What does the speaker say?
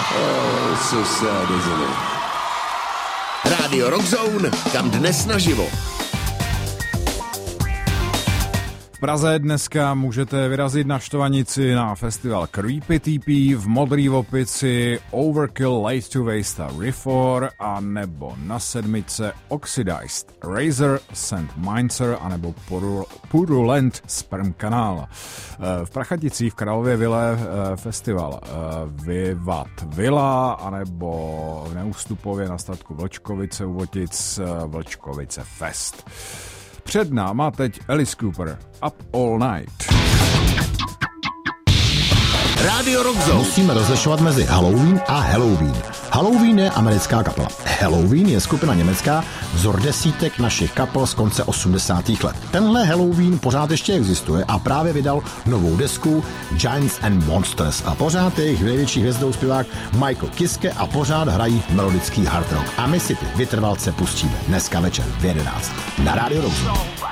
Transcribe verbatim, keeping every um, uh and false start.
Oh, so sad, isn't it? Rádio Rock Zone, kam dnes naživo. V Praze dneska můžete vyrazit na Štvanici na festival Creepy T P, v Modrý Opici Overkill, Late to Waste a Refor, a nebo na Sedmice Oxidized, Razor, Saint Mainzer, a nebo Purulent Sperm Canal. V Prachaticích v Králově vile festival Vivat Villa, a nebo v Neústupově na statku Vlčkovice u Votic Vlčkovice Fest. Před náma teď Alice Cooper, Up All Night. Rádio Rock Zone. Musíme rozlišovat mezi Halloween a Halloween. Halloween je americká kapela. Halloween je skupina německá, vzor desítek našich kapel z konce osmdesátých let. Tenhle Halloween pořád ještě existuje a právě vydal novou desku Giants and Monsters a pořád je jejich největší hvězdou zpěvák Michael Kiske a pořád hrají melodický hard rock. A my si ty vytrvalce pustíme dneska večer v jedenáct na Rádio Rock Zone.